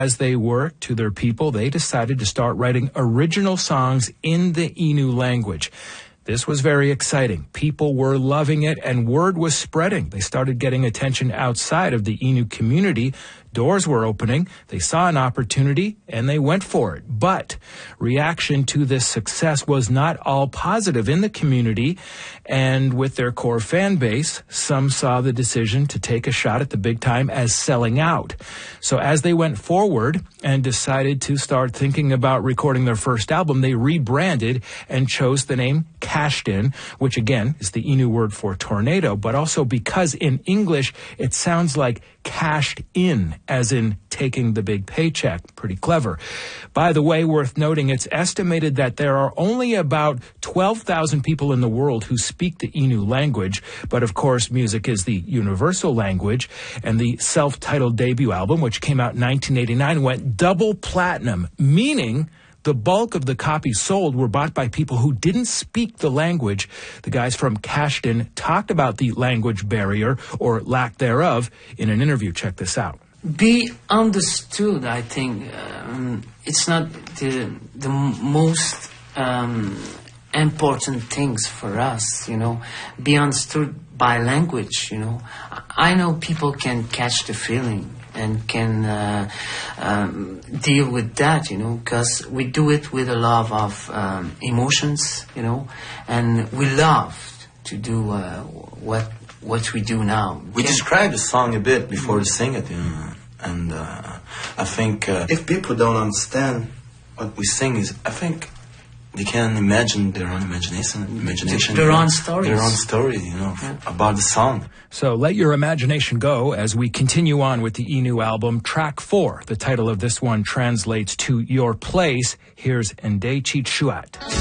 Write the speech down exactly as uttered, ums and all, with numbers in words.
As they worked to their people, they decided to start writing original songs in the Innu language. This was very exciting. People were loving it, and word was spreading. They started getting attention outside of the Innu community. Doors were opening. They saw an opportunity, and they went for it. But reaction to this success was not all positive in the community, and with their core fan base, some saw the decision to take a shot at the big time as selling out. So as they went forward and decided to start thinking about recording their first album, they rebranded and chose the name Cashed-In, which again is the Innu word for tornado, but also because in English it sounds like cashed in, as in taking the big paycheck. Pretty clever. By the way, worth noting, it's estimated that there are only about twelve thousand people in the world who speak the Innu language, but of course music is the universal language, and the self-titled debut album, which came out in nineteen eighty-nine, went double platinum, meaning the bulk of the copies sold were bought by people who didn't speak the language. The guys from Cashed-In talked about the language barrier, or lack thereof, in an interview. Check this out. Be understood, I think. Um, it's not the, the most um, important things for us, you know. Be understood by language, you know. I know people can catch the feeling and can uh, um, deal with that, you know, because we do it with a lot of um, emotions, you know, and we love to do uh, what what we do now. We can describe the song a bit before we sing it, you know, and uh, I think uh, if people don't understand what we sing, is I think they can imagine their own imagination, imagination, their own stories, their own story, you know, yeah. about the song. So let your imagination go as we continue on with the Innu album. Track four, the title of this one translates to Your Place. Here's Nde Chit Shuat.